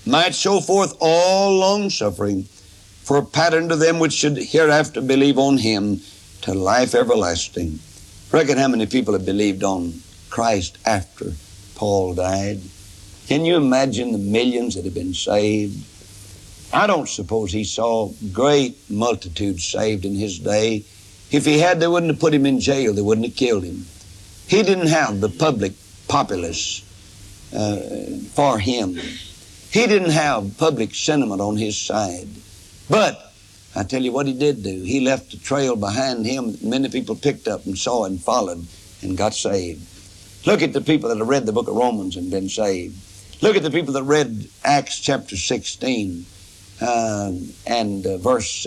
might show forth all long-suffering, for a pattern to them which should hereafter believe on him to life everlasting. Reckon how many people have believed on Christ after Paul died. Can you imagine the millions that have been saved? I don't suppose he saw great multitudes saved in his day. If he had, they wouldn't have put him in jail. They wouldn't have killed him. He didn't have the public populace for him. He didn't have public sentiment on his side. But I tell you what he did do. He left a trail behind him that many people picked up and saw and followed and got saved. Look at the people that have read the book of Romans and been saved. Look at the people that read Acts chapter 16 and verse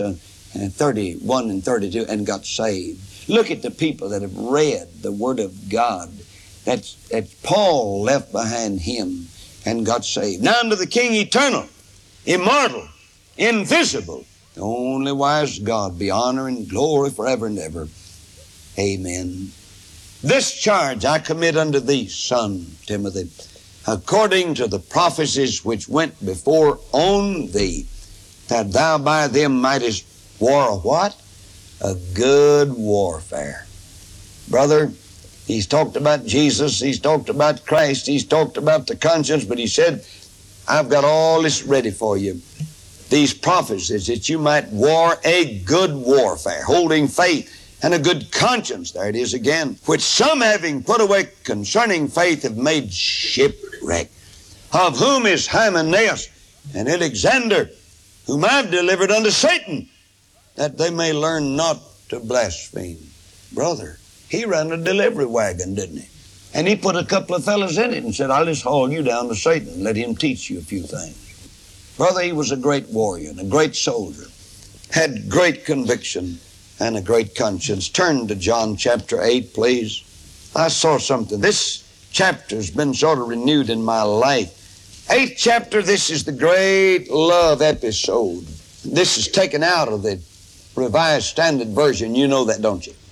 31 and 32 and got saved. Look at the people that have read the Word of God that Paul left behind him and got saved. Now unto the King eternal, immortal, invisible, the only wise God, be honor and glory forever and ever. Amen. This charge I commit unto thee, son Timothy, according to the prophecies which went before on thee, that thou by them mightest war what? A good warfare. Brother, he's talked about Jesus, he's talked about Christ, he's talked about the conscience, but he said, I've got all this ready for you. These prophecies that you might war a good warfare, holding faith and a good conscience, there it is again, which some having put away concerning faith have made shipwreck, of whom is Hymenaeus and Alexander, whom I've delivered unto Satan, that they may learn not to blaspheme. Brother, he ran a delivery wagon, didn't he? And he put a couple of fellas in it and said, I'll just haul you down to Satan and let him teach you a few things. Brother, he was a great warrior and a great soldier, had great conviction and a great conscience. Turn to John chapter 8, please. I saw something. This chapter's been sort of renewed in my life. 8th chapter, this is the great love episode. This is taken out of the Revised Standard Version. You know that, don't you?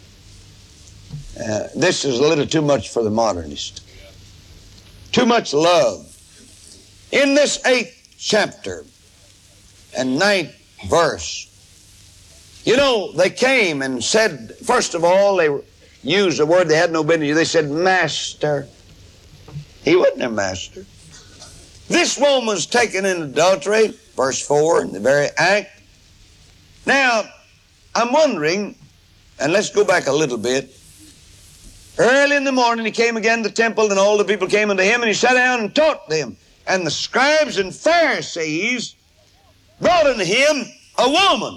This is a little too much for the modernist. Too much love. In this 8th chapter and 9th verse, you know, they came and said, first of all, they used a word they had no business. They said, Master. He wasn't their master. This woman was taken in adultery, verse 4, in the very act. Now, I'm wondering, and let's go back a little bit. Early in the morning, he came again to the temple, and all the people came unto him, and he sat down and taught them. And the scribes and Pharisees brought unto him a woman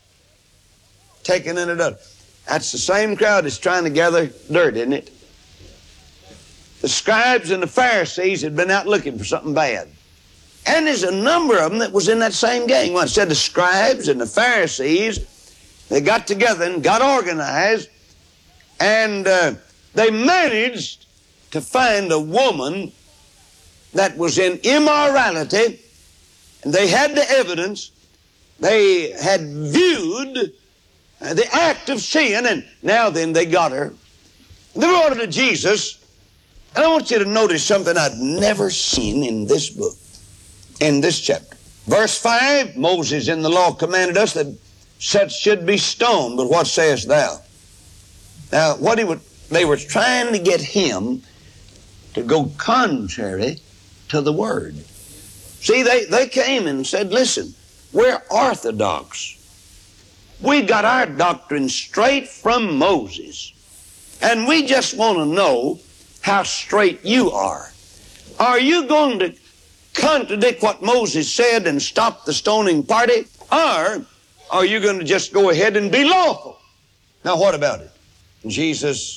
taken in adultery. That's the same crowd that's trying to gather dirt, isn't it? The scribes and the Pharisees had been out looking for something bad. And there's a number of them that was in that same gang. Well, it said the scribes and the Pharisees, they got together and got organized, and they managed to find a woman that was in immorality, and they had the evidence. They had viewed the act of sin, and now then they got her. They brought her to Jesus, and I want you to notice something I'd never seen in this book, in this chapter. Verse 5, Moses in the law commanded us that such should be stoned, but what sayest thou? Now, they were trying to get him to go contrary to the Word. See, they came and said, listen, we're Orthodox. We got our doctrine straight from Moses, and we just want to know how straight you are. Are you going to contradict what Moses said and stop the stoning party, or are you going to just go ahead and be lawful? Now, what about it? Jesus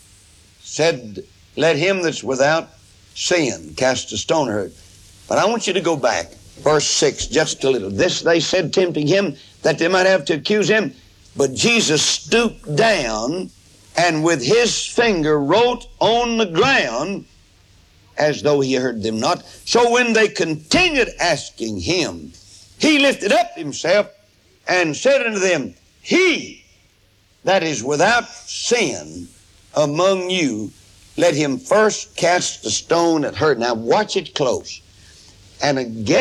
said, let him that's without sin cast a stone at her. But I want you to go back, verse 6, just a little. This they said, tempting him, that they might have to accuse him. But Jesus stooped down and with his finger wrote on the ground as though he heard them not. So when they continued asking him, he lifted up himself and said unto them, he that is without sin among you, let him first cast the stone at her. Now watch it close. And again,